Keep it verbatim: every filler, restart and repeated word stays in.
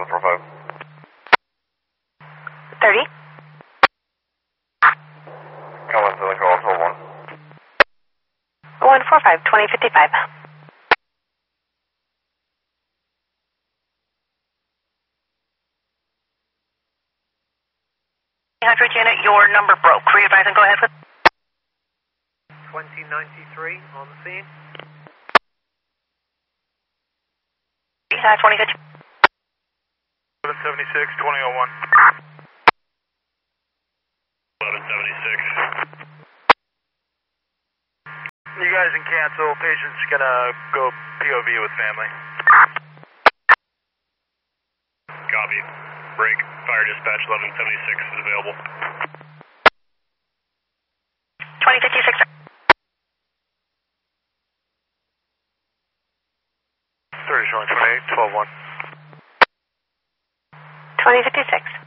one four five. thirty. Come on, Southern Call, hold one. one four five, twenty fifty-five. eight hundred unit, your number broke. Re-advise and go ahead with twenty ninety-three on the scene. uh, twenty fifty. eleven seventy-six, twenty oh one. eleven seventy-six. You guys can cancel. Patient's gonna go P O V with family. Copy. Break. Fire dispatch eleven seventy-six is available. twenty fifty-six. thirty showing twenty-eight, twelve one. twenty fifty-six.